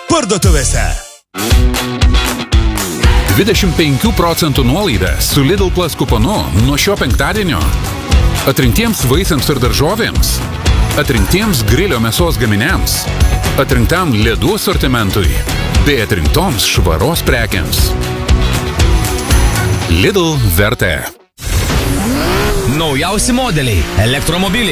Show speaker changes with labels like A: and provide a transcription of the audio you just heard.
A: parduotuvėse.
B: 25% nuolaida su Lidl Plus kuponu nuo šio penktadienio. Atrinktiems vaisiams ir daržovėms, atrinktiems grilio mėsos gaminiams, atrinktam ledų asortimentui bei atrinktoms švaros prekiams. Lidl vertė.
C: Naujausi modeliai, elektromobiliai.